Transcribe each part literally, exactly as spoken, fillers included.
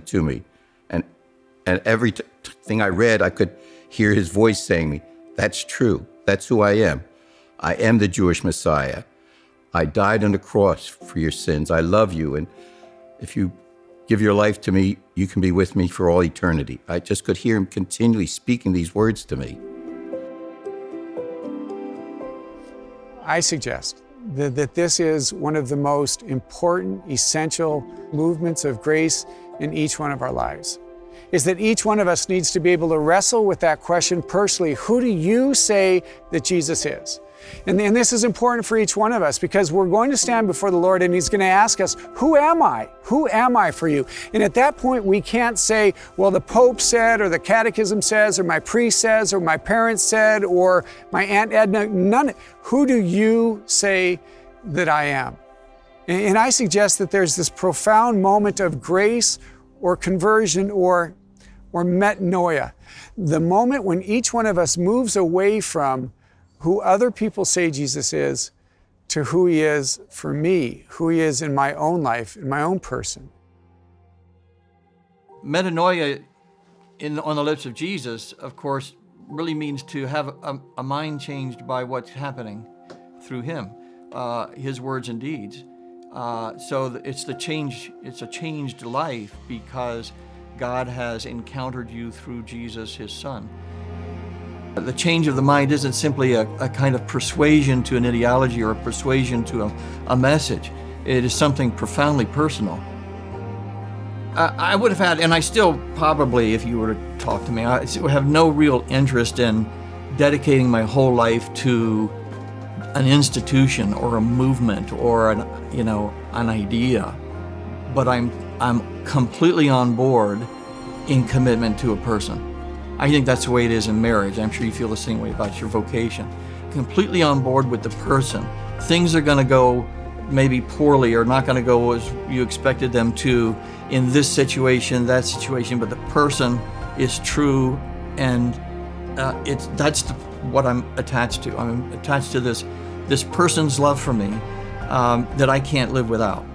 it to me. And, and every t- thing I read, I could hear his voice saying me, that's true. That's who I am. I am the Jewish Messiah. I died on the cross for your sins. I love you. And if you give your life to me, you can be with me for all eternity. I just could hear him continually speaking these words to me. I suggest that, that this is one of the most important, essential movements of grace in each one of our lives. Is that each one of us needs to be able to wrestle with that question personally. Who do you say that Jesus is? And, and this is important for each one of us because we're going to stand before the Lord and He's going to ask us, who am I? Who am I for you? And at that point, we can't say, well, the Pope said, or the Catechism says, or my priest says, or my parents said, or my Aunt Edna. None. Who do you say that I am? And, and I suggest that there's this profound moment of grace or conversion or, or metanoia. The moment when each one of us moves away from who other people say Jesus is to who He is for me, who He is in my own life, in my own person. Metanoia in, on the lips of Jesus, of course, really means to have a, a mind changed by what's happening through Him, uh, His words and deeds. Uh, so it's the change, it's a changed life because God has encountered you through Jesus, His Son. The change of the mind isn't simply a, a kind of persuasion to an ideology or a persuasion to a, a message. It is something profoundly personal. I, I would have had, and I still probably, if you were to talk to me, I would have no real interest in dedicating my whole life to an institution or a movement or an, you know, an idea. But I'm, I'm completely on board in commitment to a person. I think that's the way it is in marriage. I'm sure you feel the same way about your vocation. Completely on board with the person. Things are going to go maybe poorly or not going to go as you expected them to in this situation, that situation, but the person is true, and uh, it's that's the, what I'm attached to. I'm attached to this, this person's love for me um, that I can't live without.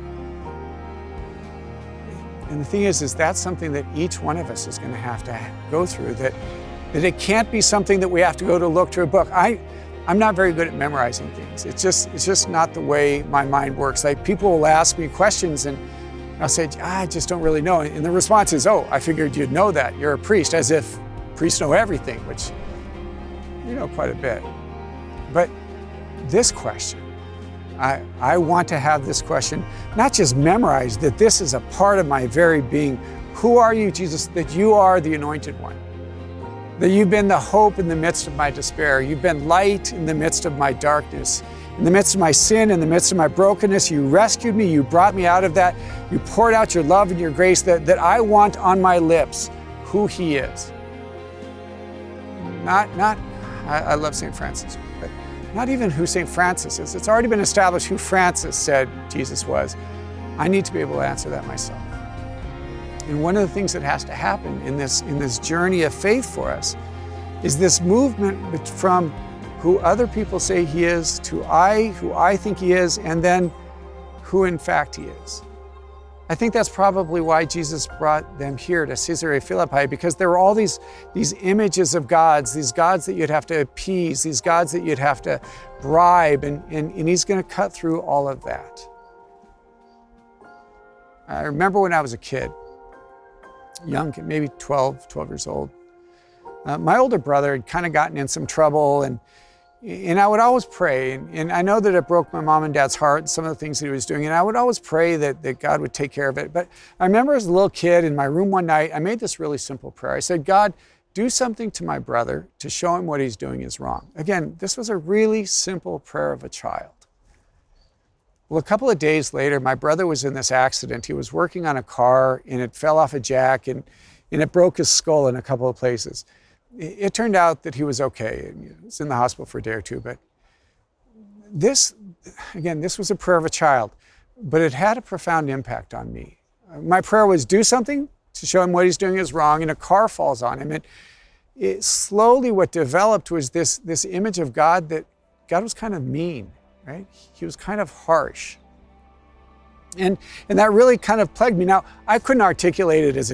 And the thing is, is that's something that each one of us is going to have to go through, that, that it can't be something that we have to go to look to a book. I, I'm not very good at memorizing things. It's just, it's just not the way my mind works. Like, people will ask me questions and I'll say, ah, I just don't really know. And the response is, oh, I figured you'd know that. You're a priest, as if priests know everything, which you know quite a bit. But this question, I, I want to have this question not just memorized, that this is a part of my very being. Who are you, Jesus? That you are the Anointed One. That you've been the hope in the midst of my despair. You've been light in the midst of my darkness. In the midst of my sin, in the midst of my brokenness, you rescued me. You brought me out of that. You poured out your love and your grace that, that I want on my lips who He is. Not, not, I, I love Saint Francis, but not even who Saint Francis is. It's already been established who Francis said Jesus was. I need to be able to answer that myself. And one of the things that has to happen in this, in this journey of faith for us is this movement from who other people say He is to I, who I think He is, and then who in fact He is. I think that's probably why Jesus brought them here to Caesarea Philippi, because there were all these, these images of gods, these gods that you'd have to appease, these gods that you'd have to bribe, and, and, and He's going to cut through all of that. I remember when I was a kid, young, maybe twelve, twelve years old, uh, my older brother had kind of gotten in some trouble, and And I would always pray, and, and I know that it broke my mom and dad's heart, some of the things that he was doing, and I would always pray that, that God would take care of it. But I remember as a little kid in my room one night, I made this really simple prayer. I said, God, do something to my brother to show him what he's doing is wrong. Again, this was a really simple prayer of a child. Well, a couple of days later, my brother was in this accident. He was working on a car, and it fell off a jack, and, and it broke his skull in a couple of places. It turned out that he was okay. He was in the hospital for a day or two, but this, again, this was a prayer of a child, but it had a profound impact on me. My prayer was, do something to show him what he's doing is wrong, and a car falls on him. And it, slowly what developed was this, this image of God, that God was kind of mean, right? He was kind of harsh. And, and that really kind of plagued me. Now, I couldn't articulate it as a